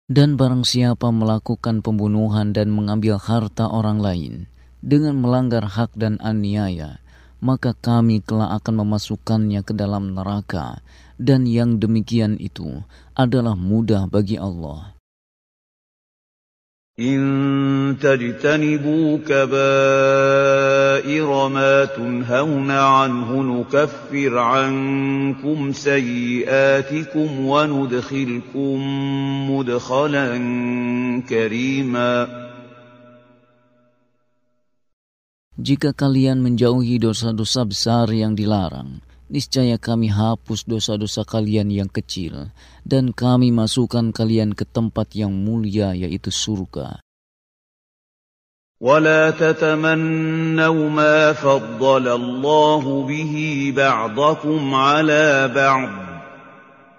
Dan barang siapa melakukan pembunuhan dan mengambil harta orang lain dengan melanggar hak dan aniaya, maka kami kelak akan memasukkannya ke dalam neraka, dan yang demikian itu adalah mudah bagi Allah. إن تجتنبوا كبائر ما تنهون عنه نكفر عنكم سيئاتكم وندخلكم مدخلا كريما. Jika kalian menjauhi dosa-dosa besar yang dilarang, niscaya kami hapus dosa-dosa kalian yang kecil, dan kami masukkan kalian ke tempat yang mulia, yaitu surga. ولا تتمنوا ما فضل الله به بعضكم على بعض